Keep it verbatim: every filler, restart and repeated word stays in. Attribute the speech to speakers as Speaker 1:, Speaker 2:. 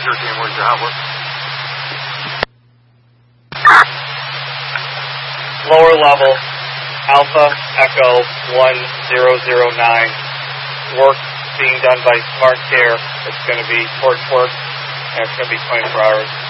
Speaker 1: Sure team, where's your hot work?
Speaker 2: Lower level, Alpha Echo one zero zero nine. Work being done by Smart Care. It's going to be torch work, and it's going to be twenty-four hours.